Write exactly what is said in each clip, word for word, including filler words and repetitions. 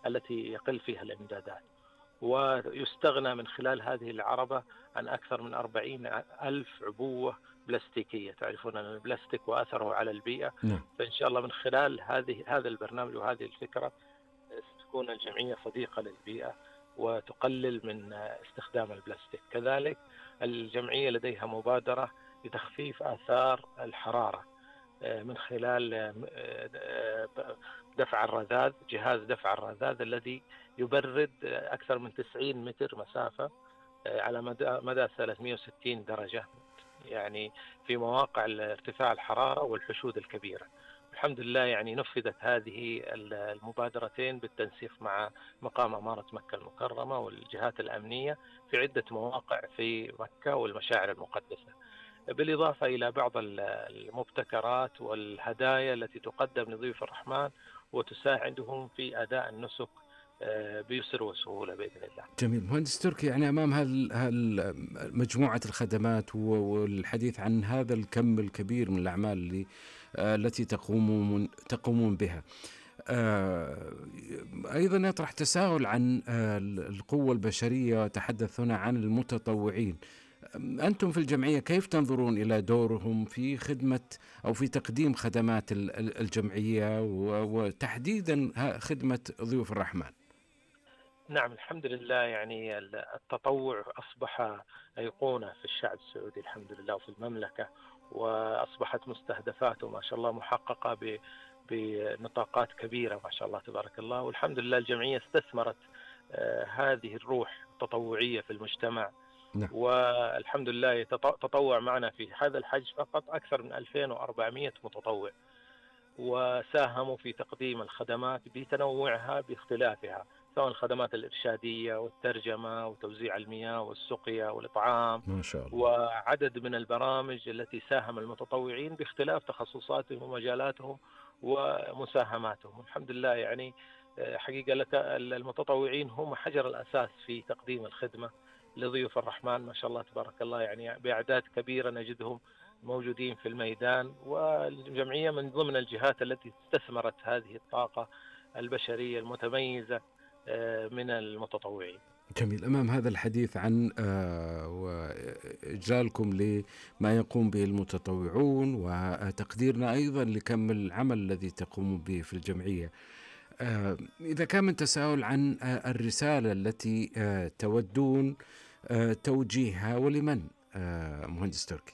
التي يقل فيها الإمدادات، ويستغنى من خلال هذه العربة عن أكثر من أربعين ألف عبوة بلاستيكية. تعرفون أن البلاستيك وأثره على البيئة، نعم. فإن شاء الله من خلال هذه هذا البرنامج وهذه الفكرة ستكون الجمعية صديقة للبيئة وتقلل من استخدام البلاستيك. كذلك الجمعية لديها مبادرة لتخفيف آثار الحرارة من خلال دفع الرذاذ، جهاز دفع الرذاذ الذي يبرد أكثر من تسعين متر مسافة على مدى مدى ثلاثمئة وستين درجة، يعني في مواقع ارتفاع الحرارة والحشود الكبيرة. الحمد لله يعني نفذت هذه المبادرتين بالتنسيق مع مقام أمارة مكة المكرمة والجهات الأمنية في عدة مواقع في مكة والمشاعر المقدسة، بالإضافة إلى بعض المبتكرات والهدايا التي تقدم لضيوف الرحمن وتساعدهم في أداء النسك بيسر وسهولة بإذن الله. جميل. مهندس تركي، يعني أمام هال هال مجموعة الخدمات والحديث عن هذا الكم الكبير من الأعمال اللي التي تقومون تقومون بها، أيضا يطرح تساؤل عن القوة البشرية. تحدث هنا عن المتطوعين. أنتم في الجمعية كيف تنظرون إلى دورهم في خدمة أو في تقديم خدمات الجمعية وتحديدا خدمة ضيوف الرحمن؟ نعم الحمد لله، يعني التطوع أصبح أيقونة في الشعب السعودي الحمد لله وفي المملكة، وأصبحت مستهدفاته ما شاء الله محققة بنطاقات كبيرة ما شاء الله تبارك الله. والحمد لله الجمعية استثمرت هذه الروح التطوعية في المجتمع. نعم. والحمد لله تطوع معنا في هذا الحج فقط أكثر من ألفين وأربعمئة متطوع، وساهموا في تقديم الخدمات بتنوعها باختلافها، سواء الخدمات الإرشادية والترجمة وتوزيع المياه والسقيا والإطعام، ما شاء الله. وعدد من البرامج التي ساهم المتطوعين باختلاف تخصصاتهم ومجالاتهم ومساهماتهم. الحمد لله يعني حقيقة لك المتطوعين هم حجر الأساس في تقديم الخدمة لضيوف الرحمن ما شاء الله تبارك الله، يعني بأعداد كبيرة نجدهم موجودين في الميدان. والجمعية من ضمن الجهات التي استثمرت هذه الطاقة البشرية المتميزة من المتطوعين. جميل. أمام هذا الحديث عن وإجلالكم لما يقوم به المتطوعون وتقديرنا أيضا لكم العمل الذي تقوم به في الجمعية، إذا كان من تساؤل عن الرسالة التي تودون توجيهها ولمن، مهندس تركي؟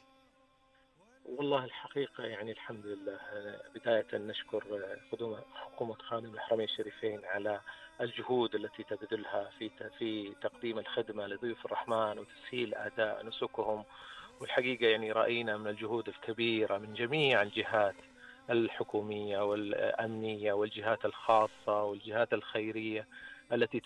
والله الحقيقة يعني الحمد لله بداية نشكر حكومة خادم الحرمين الشريفين على الجهود التي تبذلها في في تقديم الخدمة لضيوف الرحمن وتسهيل أداء نسكهم. والحقيقة يعني رأينا من الجهود الكبيرة من جميع الجهات الحكومية والأمنية والجهات الخاصة والجهات الخيرية التي